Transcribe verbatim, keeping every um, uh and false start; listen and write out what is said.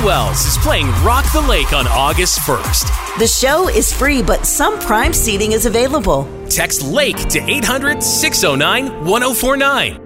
Wells is playing Rock the Lake on August first. The show is free, but some Prime seating is available. Text LAKE to eight hundred, six oh nine, one oh four nine.